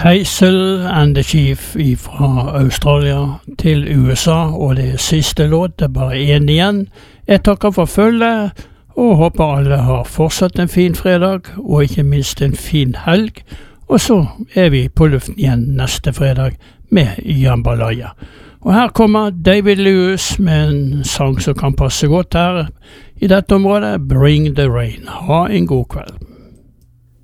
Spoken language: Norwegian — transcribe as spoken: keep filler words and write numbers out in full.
Hazel and the Chief fra Australia til U S A, og det er siste låt, det er bare en igjen. Jeg takker for følget, og håper alle har fortsatt en fin fredag, og ikke minst en fin helg. Og så er vi på luften igjen neste fredag med Jambalaya. Og her kommer David Lewis med en sang som kan passe godt her i dette området, Bring the Rain. Ha en god kveld.